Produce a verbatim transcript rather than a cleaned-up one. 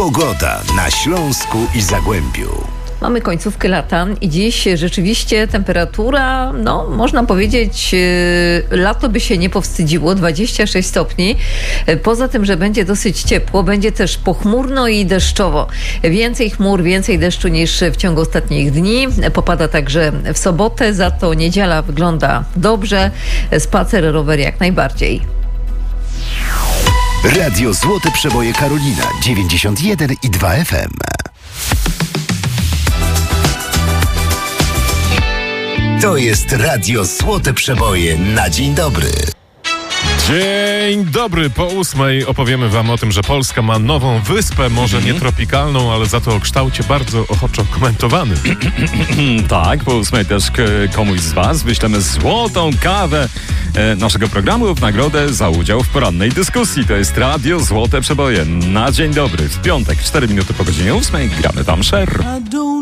Pogoda na Śląsku i Zagłębiu. Mamy końcówkę lata i dziś rzeczywiście temperatura, no można powiedzieć, yy, lato by się nie powstydziło, dwadzieścia sześć stopni. Poza tym, że będzie dosyć ciepło, będzie też pochmurno i deszczowo. Więcej chmur, więcej deszczu niż w ciągu ostatnich dni. Popada także w sobotę, za to niedziela wygląda dobrze. Spacer, rower jak najbardziej. Radio Złote Przeboje Karolina dziewięćdziesiąt jeden i dwa F M. To jest Radio Złote Przeboje na dzień dobry. Dzień dobry, po ósmej opowiemy wam o tym, że Polska ma nową wyspę, może nie tropikalną, ale za to o kształcie bardzo ochoczo komentowanym. Tak, po ósmej też k- komuś z was wyślemy złotą kawę e, naszego programu w nagrodę za udział w porannej dyskusji. To jest Radio Złote Przeboje na dzień dobry. W piątek, cztery minuty po godzinie ósmej gramy wam Sher.